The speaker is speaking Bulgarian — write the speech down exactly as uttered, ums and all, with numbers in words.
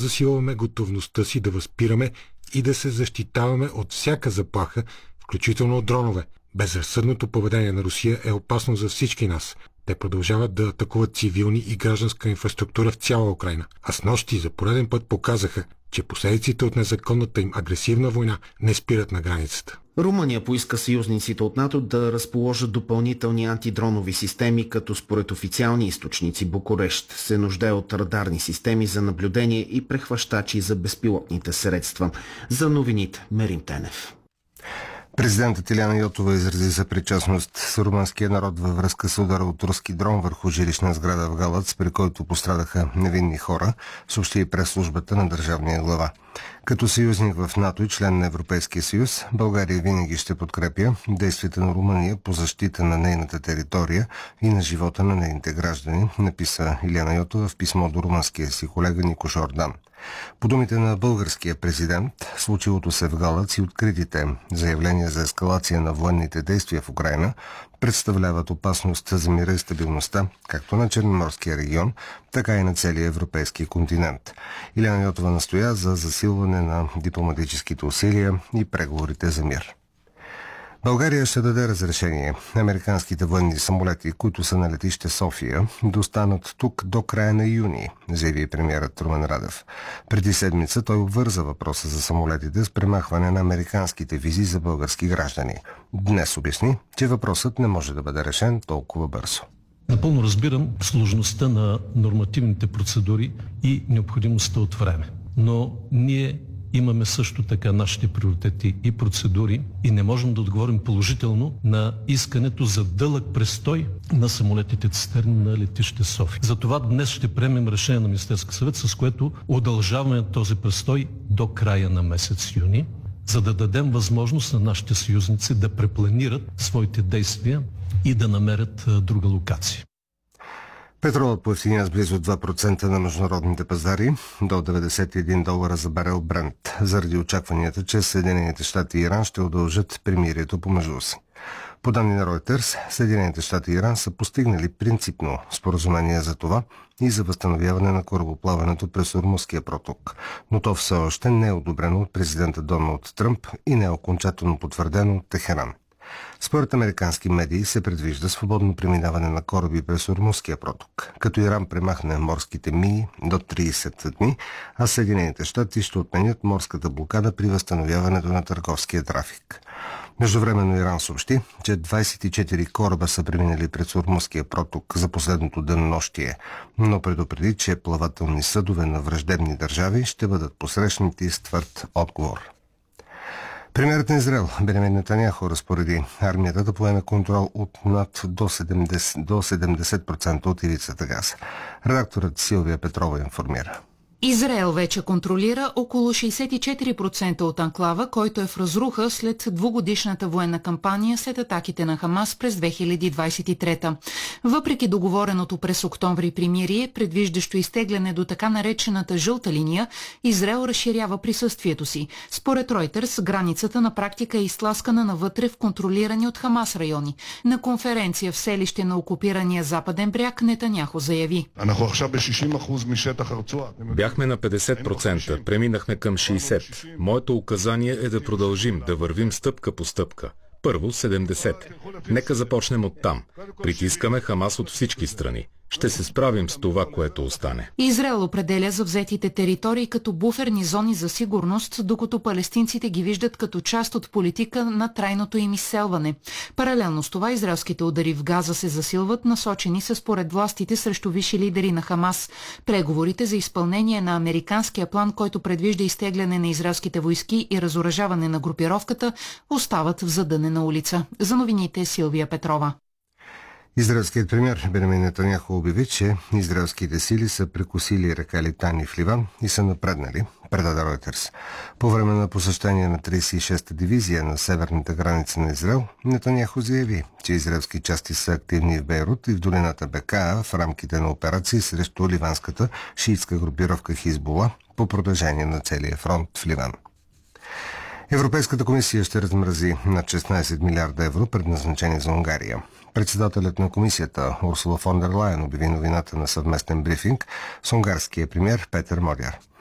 засилваме готовността си да възпираме и да се защитаваме от всяка заплаха, включително от дронове. Безразсъдното поведение на Русия е опасно за всички нас. Те продължават да атакуват цивилни и гражданска инфраструктура в цяла Украйна. А снощи за пореден път показаха, че последиците от незаконната им агресивна война не спират на границата. Румъния поиска съюзниците от НАТО да разположат допълнителни антидронови системи, като според официални източници Букурещ се нуждае от радарни системи за наблюдение и прехващачи за безпилотните средства. За новините Мерим Тенев. Президентът Илияна Йотова изрази съпричастност с румънския народ във връзка с удара от руски дрон върху жилищна сграда в Галац, при който пострадаха невинни хора, съобщи и прес-службата на държавния глава. Като съюзник в НАТО и член на Европейския съюз, България винаги ще подкрепя действията на Румъния по защита на нейната територия и на живота на нейните граждани, написа Илияна Йотова в писмо до румънския си колега Нико Жордан. По думите на българския президент, случилото се в Галац и откритите заявления за ескалация на военните действия в Украйна представляват опасност за мира и стабилността, както на Черноморския регион, така и на целия европейски континент. Илияна Йотова настоя за засилване на дипломатическите усилия и преговорите за мир. България ще даде разрешение американските военни самолети, които са на летище София, да останат тук до края на юни, заяви премиерът Румен Радев. Преди седмица той обвърза въпроса за самолетите с премахване на американските визи за български граждани. Днес обясни, че въпросът не може да бъде решен толкова бързо. Напълно разбирам сложността на нормативните процедури и необходимостта от време. Но ние имаме също така нашите приоритети и процедури и не можем да отговорим положително на искането за дълъг престой на самолетите цистерни на летище София. Затова днес ще приемем решение на Министерския съвет, с което удължаваме този престой до края на месец юни, за да дадем възможност на нашите съюзници да препланират своите действия и да намерят друга локация. Петролът поевтиня с близо два процента на международните пазари до деветдесет и един долара за барел Брент, заради очакванията, че Съединените щати и Иран ще удължат примирието помежду си. По данни на Reuters, Съединените щати и Иран са постигнали принципно споразумение за това и за възстановяване на корабоплаването през Ормузския проток, но то все още не е одобрено от президента Доналд Тръмп и не е окончателно потвърдено от Техеран. Според американски медии се предвижда свободно преминаване на кораби през Ормузския проток, като Иран премахне морските мини до тридесет дни, а Съединените щати ще отменят морската блокада при възстановяването на търговския трафик. Междувременно Иран съобщи, че двадесет и четири кораба са преминали през Ормузския проток за последното денонощие, но предупреди, че плавателни съдове на враждебни държави ще бъдат посрещнати с твърд отговор. Премиерът на Израел Бенямин Нетаняху разпореди армията да поеме контрол от над до седемдесет, до седемдесет процента от ивицата Газа. Редакторът Силвия Петрова информира. Израел вече контролира около шейсет и четири процента от анклава, който е в разруха след двугодишната военна кампания след атаките на Хамас през две хиляди двадесет и трета. Въпреки договореното през октомври примирие, предвиждащо изтегляне до така наречената жълта линия, Израел разширява присъствието си. Според Reuters, границата на практика е изтласкана навътре в контролирани от Хамас райони. На конференция в селище на окупирания Западен бряг Нетаняху заяви: Бяхме на петдесет процента, преминахме към шейсет процента. Моето указание е да продължим, да вървим стъпка по стъпка. Първо седемдесет. Нека започнем от там. Притискаме Хамас от всички страни. Ще се справим с това, което остане. Израел определя завзетите територии като буферни зони за сигурност, докато палестинците ги виждат като част от политика на трайното им изселване. Паралелно с това израелските удари в Газа се засилват, насочени са според властите срещу висши лидери на Хамас. Преговорите за изпълнение на американския план, който предвижда изтегляне на израелските войски и разоръжаване на групировката, остават в задънена улица. За новините Силвия Петрова. Израелският премиер Бенямин Нетаняху обяви, че израелските сили са прекусили река Литани в Ливан и са напреднали, предаде Reuters. По време на посещение на тридесет и шеста дивизия на северната граница на Израел, Нетаняху заяви, че израелски части са активни в Бейрут и в долината Бекаа в рамките на операции срещу ливанската шиитска групировка Хизбула по продължение на целия фронт в Ливан. Европейската комисия ще размрази над шестнадесет милиарда евро, предназначени за Унгария. Председателят на комисията Урсула фон дер Лайен обяви новината на съвместен брифинг с унгарския премиер Петър Моряр.